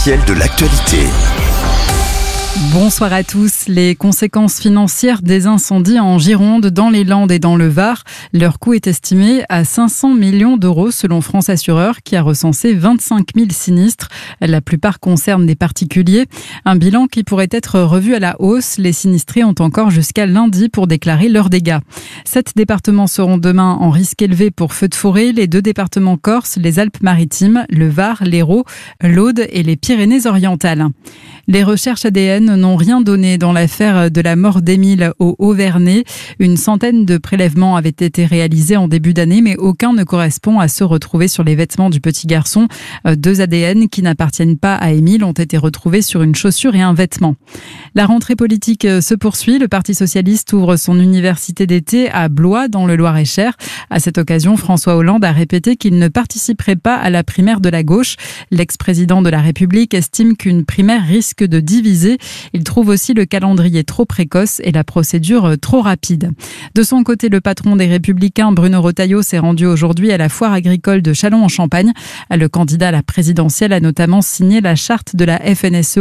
De l'actualité. Bonsoir à tous. Les conséquences financières des incendies en Gironde, dans les Landes et dans le Var, leur coût est estimé à 500 millions d'euros selon France Assureur, qui a recensé 25 000 sinistres. La plupart concernent des particuliers. Un bilan qui pourrait être revu à la hausse. Les sinistrés ont encore jusqu'à lundi pour déclarer leurs dégâts. 7 départements seront demain en risque élevé pour feux de forêt. Les 2 départements corses, les Alpes-Maritimes, le Var, l'Hérault, l'Aude et les Pyrénées-Orientales. Les recherches ADN n'ont rien donné dans l'affaire de la mort d'Émile au Haut-Vernay. Une centaine de prélèvements avaient été réalisés en début d'année, mais aucun ne correspond à ceux retrouvés sur les vêtements du petit garçon. 2 ADN qui n'appartiennent pas à Émile ont été retrouvés sur une chaussure et un vêtement. La rentrée politique se poursuit. Le Parti socialiste ouvre son université d'été à Blois, dans le Loir-et-Cher. À cette occasion, François Hollande a répété qu'il ne participerait pas à la primaire de la gauche. L'ex-président de la République estime qu'une primaire risque de diviser. Il trouve aussi le calendrier trop précoce et la procédure trop rapide. De son côté, le patron des Républicains, Bruno Retailleau, s'est rendu aujourd'hui à la foire agricole de Châlons-en-Champagne. Le candidat à la présidentielle a notamment signé la charte de la FNSEA